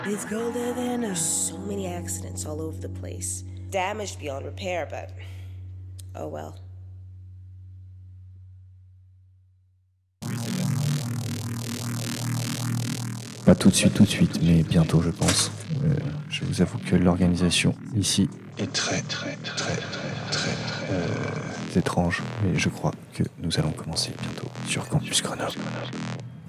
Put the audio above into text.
It's colder than a... So many accidents all over the place. Damaged beyond repair, but... Oh well. Pas tout de suite, mais bientôt je pense. Je vous avoue que l'organisation ici est très étrange, mais je crois que nous allons commencer bientôt sur Campus Grenoble.